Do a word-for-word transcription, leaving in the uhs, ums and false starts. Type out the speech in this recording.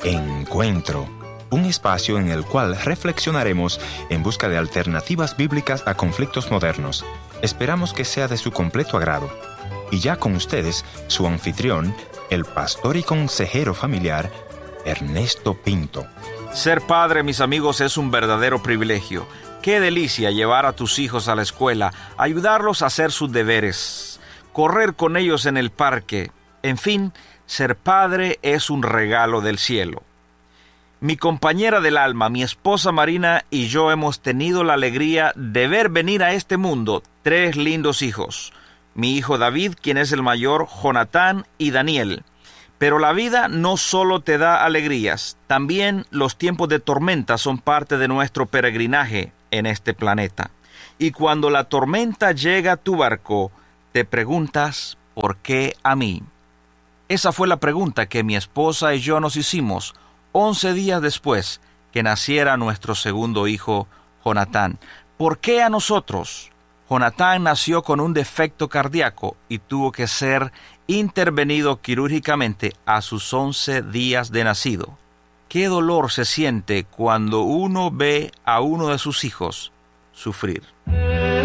Encuentro, un espacio en el cual reflexionaremos en busca de alternativas bíblicas a conflictos modernos. Esperamos que sea de su completo agrado. Y ya con ustedes, su anfitrión, el pastor y consejero familiar, Ernesto Pinto. Ser padre, mis amigos, es un verdadero privilegio. Qué delicia llevar a tus hijos a la escuela, ayudarlos a hacer sus deberes, correr con ellos en el parque. En fin, ser padre es un regalo del cielo. Mi compañera del alma, mi esposa Marina y yo hemos tenido la alegría de ver venir a este mundo tres lindos hijos. Mi hijo David, quien es el mayor, Jonatán y Daniel. Pero la vida no solo te da alegrías, también los tiempos de tormenta son parte de nuestro peregrinaje en este planeta. Y cuando la tormenta llega a tu barco, te preguntas, ¿por qué a mí? Esa fue la pregunta que mi esposa y yo nos hicimos once días después que naciera nuestro segundo hijo, Jonatán. ¿Por qué a nosotros? Jonatán nació con un defecto cardíaco y tuvo que ser intervenido quirúrgicamente a sus once días de nacido. Qué dolor se siente cuando uno ve a uno de sus hijos sufrir.